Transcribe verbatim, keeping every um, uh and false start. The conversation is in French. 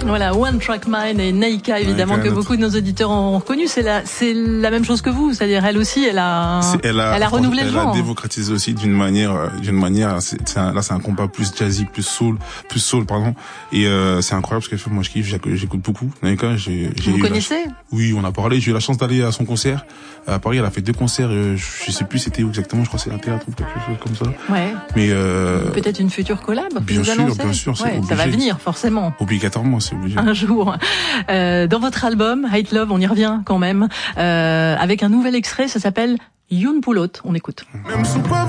Voilà, One Track Mind et Naika, évidemment, Naika, que notre... beaucoup de nos auditeurs ont reconnu. C'est la, c'est la même chose que vous. C'est-à-dire, elle aussi, elle a, elle a, elle a renouvelé elle le genre. Elle a démocratisé aussi d'une manière, d'une manière, c'est, c'est un, là, c'est un compas plus jazzy, plus soul, plus soul, pardon. Et, euh, c'est incroyable ce qu'elle fait. Moi, je kiffe, j'écoute beaucoup. Naika, j'ai, j'ai Vous connaissez? La... Oui, on a parlé. J'ai eu la chance d'aller à son concert. À Paris, elle a fait deux concerts. Euh, je sais plus c'était où exactement. Je crois que c'est un théâtre ou quelque chose comme ça. Ouais. Mais, euh, peut-être une future collab. Bien sûr, annoncez. bien sûr. Ouais, ça va venir, forcément. Obligatoirement, c'est obligé. Un jour. Euh, dans votre album, Hate Love, on y revient quand même, euh, avec un nouvel extrait, ça s'appelle Youn Poulot. On écoute. Même sous